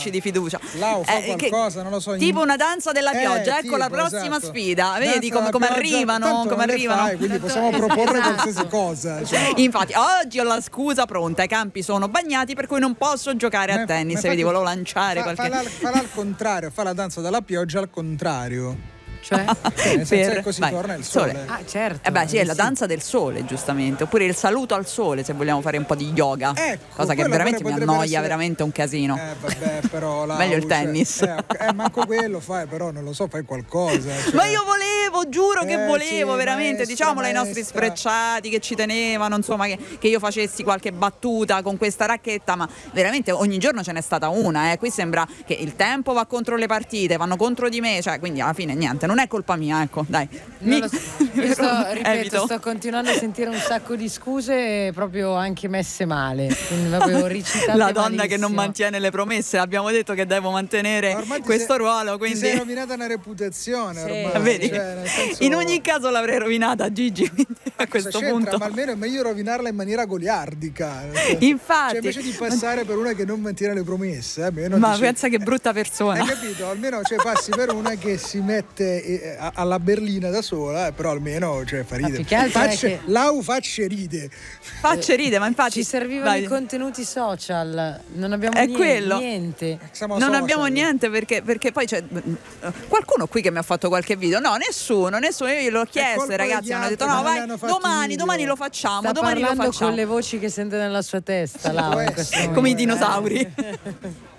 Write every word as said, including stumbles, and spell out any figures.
voci di fiducia. Lau fa Eh, che- qualcosa, non lo so. Tipo in- una danza della Eh, pioggia, ecco tipo, la prossima esatto. sfida. Vedi Danza come, della come pioggia, arrivano, tanto come non le arrivano. fai, quindi possiamo proporre Esatto. qualsiasi cosa. Cioè. Infatti, oggi ho la scusa pronta, i campi sono bagnati, per cui non posso giocare a Ma- tennis. ma Vedi, infatti volevo lanciare fa, qualche. Falla, falla al contrario, fa la danza della pioggia al contrario. Cioè? Cioè, nel senso Per- che così vai, torna il sole. sole. Ah, certo. Eh beh, sì, è la Sì. danza del sole, giustamente. Oppure il saluto al sole, se vogliamo fare un po' di yoga. Ecco, cosa che quello veramente pure mi potrebbe annoia, essere- veramente un casino. Eh vabbè, però la Meglio il cioè, tennis. eh, eh, manco quello fai, però non lo so, fai qualcosa. Cioè. Ma io volevo, giuro che Eh, volevo, sì, veramente, maestra, diciamolo ai nostri maestra. sprecciati che ci tenevano, insomma, che, che io facessi qualche battuta con questa racchetta, ma veramente ogni giorno ce n'è stata una, eh. Qui sembra che il tempo va contro le partite, vanno contro di me, cioè, quindi alla fine niente, non è colpa mia, ecco, dai. Non lo so. Io sto, ripeto, Evito. sto continuando a sentire un sacco di scuse proprio anche messe male. Quindi proprio ricitate La donna che non malissimo. mantiene le promesse, abbiamo detto che devo mantenere Ormai ti questo sei- ruolo, Ti quindi sei rovinata una reputazione Sì. ormai. vedi? Cioè, nel senso- In ogni caso l'avrei rovinata, Gigi, quindi a Cosa questo c'entra? punto. Ma almeno è meglio rovinarla in maniera goliardica. nel senso- Infatti. Cioè, invece di passare per una che non mantiene le promesse, almeno Ma dici- pensa che brutta persona. Hai capito? Almeno cioè, passi per una che si mette eh, a- alla berlina da sola, eh, però almeno cioè, fa ridere. più che altro è Facce- che- Lau facce ride. Facce ride, ma infatti Ci servivano vai. i contenuti social, non abbiamo È niente, quello. niente. Siamo Non social. abbiamo niente perché, perché poi c'è qualcuno qui che mi ha fatto qualche video. No, nessuno, nessuno. Io gliel'ho chiesto, colpa ragazzi. degli Hanno detto: altri no, che non vai, le hanno fatti domani, video. domani lo facciamo. Sta domani lo parlando facciamo. con le voci che sente nella sua testa, Laura, in questo Come i momento. dinosauri.